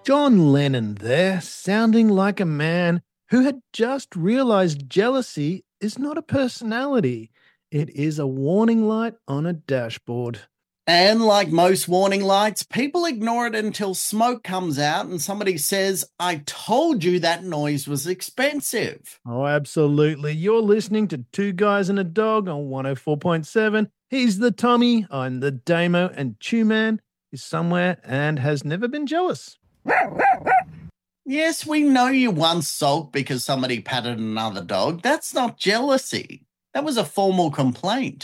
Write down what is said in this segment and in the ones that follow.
John Lennon there, sounding like a man who had just realized jealousy is not a personality. It is a warning light on a dashboard. And like most warning lights, people ignore it until smoke comes out and somebody says, I told you that noise was expensive. Oh, absolutely. You're listening to Two Guys and a Dog on 104.7. He's the Tommy, I'm the Damo, and Chew Man is somewhere and has never been jealous. Yes, we know you once sulked because somebody patted another dog. That's not jealousy. That was a formal complaint.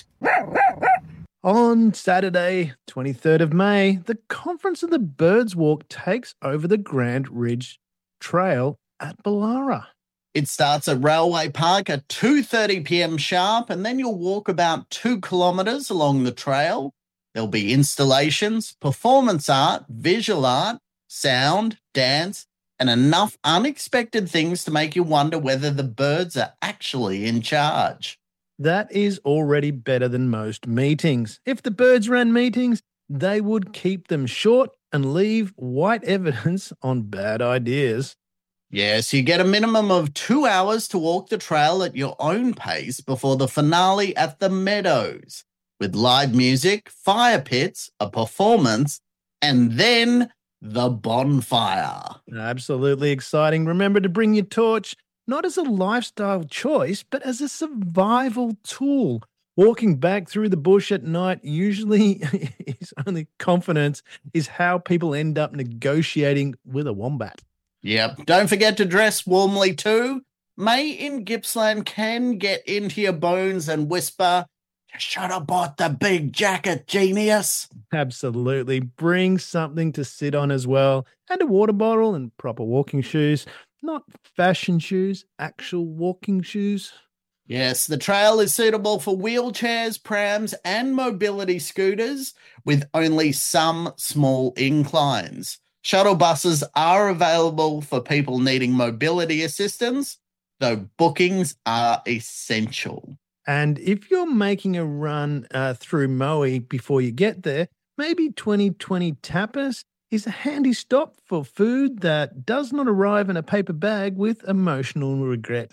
On Saturday, 23rd of May, the Conference of the Birds Walk takes over the Grand Ridge Trail at Ballara. It starts at Railway Park at 2:30 p.m. sharp, and then you'll walk about 2 kilometres along the trail. There'll be installations, performance art, visual art, sound, dance, and enough unexpected things to make you wonder whether the birds are actually in charge. That is already better than most meetings. If the birds ran meetings, they would keep them short and leave white evidence on bad ideas. Yes, you get a minimum of 2 hours to walk the trail at your own pace before the finale at the Meadows, with live music, fire pits, a performance, and then the bonfire. Absolutely exciting. Remember to bring your torch, not as a lifestyle choice, but as a survival tool. Walking back through the bush at night usually is only confidence is how people end up negotiating with a wombat. Yep. Don't forget to dress warmly too. May in Gippsland can get into your bones and whisper, you should have bought the big jacket, genius. Absolutely. Bring something to sit on as well, and a water bottle and proper walking shoes. Not fashion shoes, actual walking shoes. Yes, the trail is suitable for wheelchairs, prams, and mobility scooters with only some small inclines. Shuttle buses are available for people needing mobility assistance, though bookings are essential. And if you're making a run through Moe before you get there, maybe 2020 Tapas is a handy stop for food that does not arrive in a paper bag with emotional regret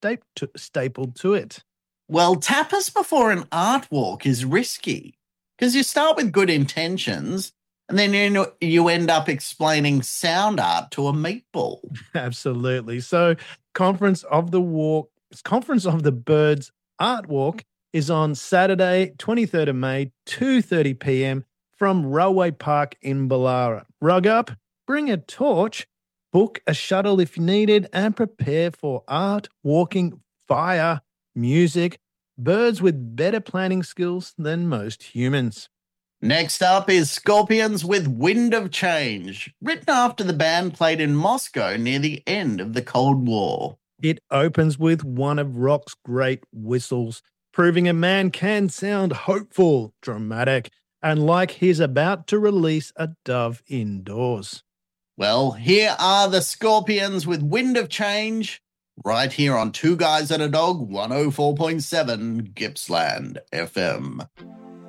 stapled to it. Well, tapas before an art walk is risky because you start with good intentions and then you end up explaining sound art to a meatball. Absolutely. So Conference of the Birds Art Walk is on Saturday, 23rd of May, 2:30 p.m. from Railway Park in Ballara. Rug up, bring a torch, book a shuttle if needed, and prepare for art, walking, fire, music, birds with better planning skills than most humans. Next up is Scorpions with Wind of Change, written after the band played in Moscow near the end of the Cold War. It opens with one of rock's great whistles, proving a man can sound hopeful, dramatic, and like he's about to release a dove indoors. Well, here are the Scorpions with Wind of Change, right here on Two Guys and a Dog, 104.7 Gippsland FM.